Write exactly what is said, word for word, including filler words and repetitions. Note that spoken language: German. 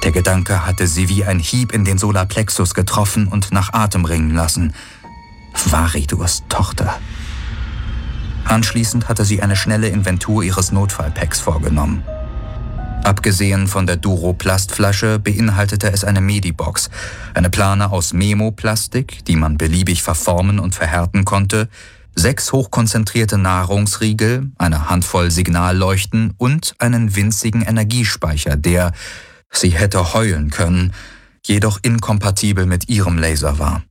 Der Gedanke hatte sie wie ein Hieb in den Solarplexus getroffen und nach Atem ringen lassen. Varidurs Tochter. Anschließend hatte sie eine schnelle Inventur ihres Notfallpacks vorgenommen. Abgesehen von der Duro-Plastflasche beinhaltete es eine Medibox, eine Plane aus Memo-Plastik, die man beliebig verformen und verhärten konnte, sechs hochkonzentrierte Nahrungsriegel, eine Handvoll Signalleuchten und einen winzigen Energiespeicher, der, sie hätte heulen können, jedoch inkompatibel mit ihrem Laser war.